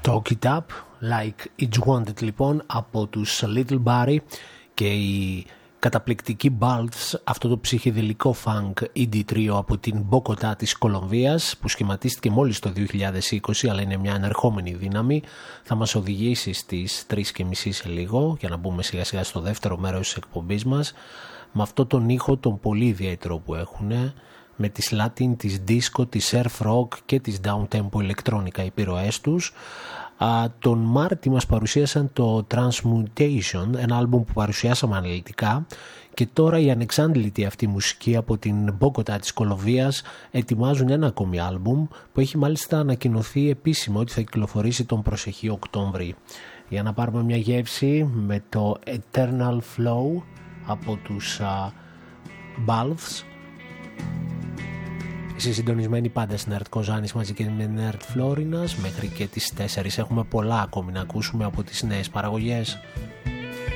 Talk It Up Like It's Wanted λοιπόν από τους Little Barrie και η καταπληκτική Balths, αυτό το ψυχεδελικό funk indie trio από την Μποκοτά της Κολομβίας που σχηματίστηκε μόλις το 2020 αλλά είναι μια ανερχόμενη δύναμη, θα μας οδηγήσει στις 3.30 σε λίγο για να μπούμε σιγά σιγά στο δεύτερο μέρος της εκπομπής μας με αυτό τον ήχο τον πολύ ιδιαίτερο που έχουν, με τις Latin, τις disco, τις surf rock και τις downtempo ηλεκτρόνικα επιρροές τους. Τον Μάρτι μας παρουσίασαν το Transmutation, ένα άλμπουμ που παρουσιάσαμε αναλυτικά, και τώρα η ανεξάντλητη αυτή μουσική από την Μποκοτά της Κολομβίας ετοιμάζουν ένα ακόμη άλμπουμ που έχει μάλιστα ανακοινωθεί επίσημα ότι θα κυκλοφορήσει τον προσεχή Οκτώβρη. Για να πάρουμε μια γεύση με το Eternal Flow από τους Balths. Είστε συντονισμένοι πάντα στην Nerd Kozanis μαζί και με Nerd Florinas μέχρι και τις 4. Έχουμε πολλά ακόμη να ακούσουμε από τις νέες παραγωγές.